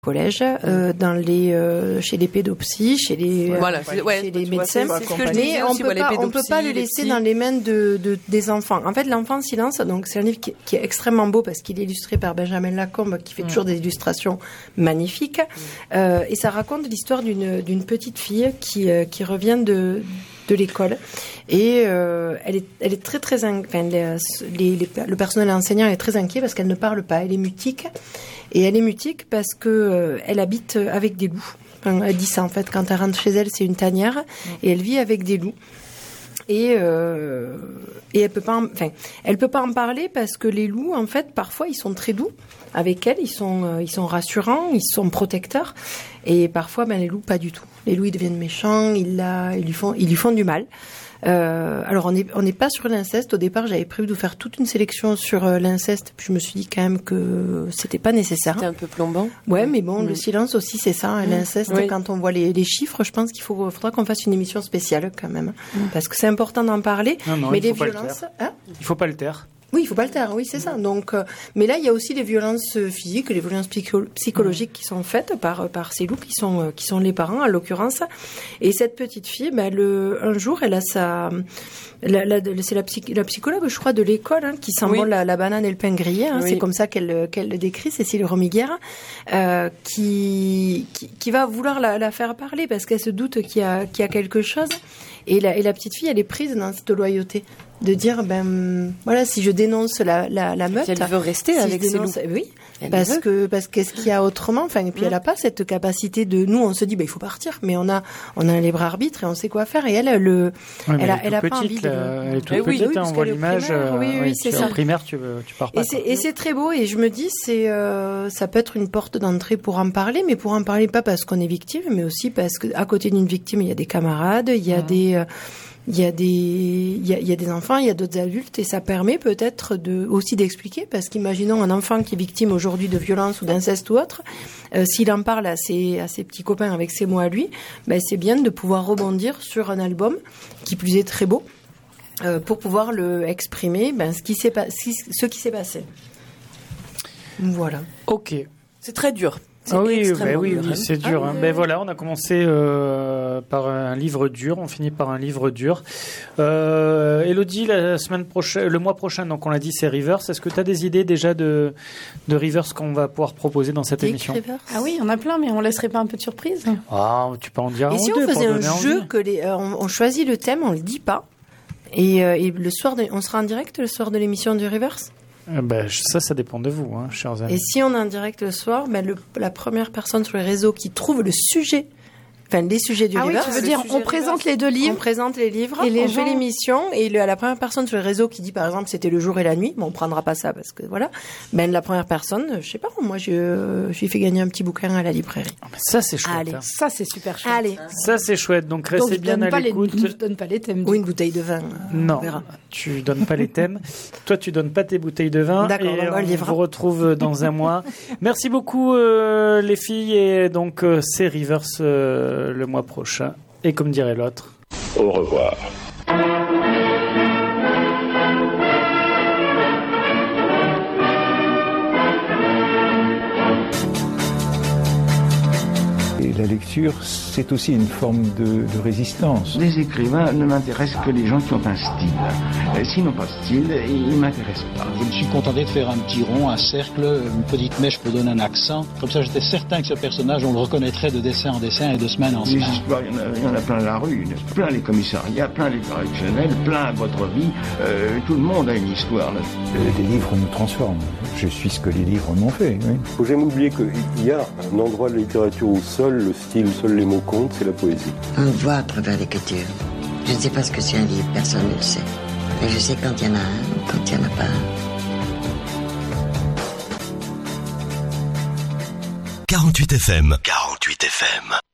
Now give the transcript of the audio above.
collège, chez les pédopsies, chez les médecins. Mais on peut pas le laisser dans les mains des enfants. En fait, L'Enfant en silence, donc c'est un livre qui est extrêmement beau parce qu'il est illustré par Benjamin Lacombe, qui fait toujours des illustrations magnifiques. Et ça raconte l'histoire d'une petite fille qui revient de l'école et elle est très très le personnel enseignant est très inquiet parce qu'elle ne parle pas, elle est mutique. Et elle est mutique parce que elle habite avec des loups. Enfin, elle dit ça en fait, quand elle rentre chez elle, c'est une tanière et elle vit avec des loups. Et elle peut pas en parler parce que les loups, en fait, parfois ils sont très doux avec elle, ils sont rassurants, ils sont protecteurs, et parfois les loups pas du tout. Les loups ils deviennent méchants, ils lui font du mal. Alors on n'est pas sur l'inceste. Au départ, j'avais prévu de faire toute une sélection sur l'inceste, puis je me suis dit quand même que c'était pas nécessaire. C'était un peu plombant. Ouais, mais bon, le silence aussi, c'est ça, l'inceste. Oui. Quand on voit les chiffres, je pense qu'il faudra qu'on fasse une émission spéciale quand même, parce que c'est important d'en parler. Non, mais les violences, il faut pas le taire. Oui, il faut pas le taire, oui, c'est ça. Donc, mais là, il y a aussi les violences physiques, les violences psychologiques qui sont faites par ces loups qui sont les parents, en l'occurrence. Et cette petite fille, un jour, elle a c'est la psychologue, je crois, de l'école, qui sent bon la banane et le pain grillé. C'est comme ça qu'elle le décrit, Cécile Romiguière, qui va vouloir la faire parler parce qu'elle se doute qu'il y a quelque chose. Et la petite fille, elle est prise dans cette loyauté. De dire, si je dénonce la meute. Elle veut rester avec ses loups. Oui. Parce qu'est-ce qu'il y a autrement? Enfin, et puis elle a pas cette capacité nous, on se dit, il faut partir. Mais on a un libre arbitre et on sait quoi faire. Et elle a pas envie de... Elle est toute petite, on voit l'image. Oui, c'est ça. En primaire, tu pars pas. Et c'est très beau. Et je me dis, ça peut être une porte d'entrée pour en parler, mais pour en parler pas parce qu'on est victime, mais aussi parce que à côté d'une victime, il y a des camarades, il y a des enfants, il y a d'autres adultes, et ça permet peut-être aussi d'expliquer, parce qu'imaginons un enfant qui est victime aujourd'hui de violence ou d'inceste ou autre, s'il en parle à ses petits copains avec ses mots à lui, c'est bien de pouvoir rebondir sur un album qui plus est très beau, pour pouvoir le exprimer, ce qui s'est passé. Voilà. Ok. C'est très dur. Oui, c'est dur. Voilà, on a commencé par un livre dur, on finit par un livre dur. Élodie, le mois prochain, donc on l'a dit, c'est Rivers. Est-ce que tu as des idées déjà de Rivers qu'on va pouvoir proposer dans cette émission? Ah oui, il y en a plein, mais on laisserait pas un peu de surprise? Ah, tu peux en dire un ou deux. Et si on faisait un jeu on choisit le thème, on le dit pas, et le soir, on sera en direct le soir de l'émission du Rivers? Ça dépend de vous, chers amis. Et si on est en direct le soir, la première personne sur les réseaux qui trouve le sujet, les sujets du Rivers. Oui, tu veux dire, on présente les deux livres. On présente les livres, on fait l'émission, et la première personne sur les réseaux qui dit, par exemple, c'était le jour et la nuit, on prendra pas ça parce que voilà, la première personne, je sais pas, moi, je lui fais gagner un petit bouquin à la librairie. Ça, c'est chouette. Allez. Ça, c'est super chouette. Allez. Ça, c'est chouette. Donc, restez bien à l'écoute. Je donne pas les thèmes. Ou une bouteille de vin. Non. Tu donnes pas les thèmes. Toi, tu donnes pas tes bouteilles de vin. D'accord, et on vous retrouve dans un mois. Merci beaucoup, les filles. Et donc, c'est Rivers le mois prochain. Et comme dirait l'autre, au revoir. Et la lecture, c'est aussi une forme de résistance. Les écrivains ne m'intéressent que les gens qui ont un style. S'ils n'ont pas de style, ils ne m'intéressent pas. Je me suis contenté de faire un petit rond, un cercle, une petite mèche pour donner un accent. Comme ça, j'étais certain que ce personnage, on le reconnaîtrait de dessin en dessin et de semaine en semaine. Les histoires, il y en a plein la rue, plein les commissariats, plein les correctionnels, plein votre vie. Tout le monde a une histoire. Les livres nous transforment. Je suis ce que les livres m'ont fait. Oui. Faut jamais oublier qu'il y a un endroit de la littérature où seul le style, seuls les mots comptent, c'est la poésie. On voit à travers l'écriture. Je ne sais pas ce que c'est un livre, personne ne le sait. Et je sais quand il y en a un ou quand il n'y en a pas un. 48 FM. 48 FM.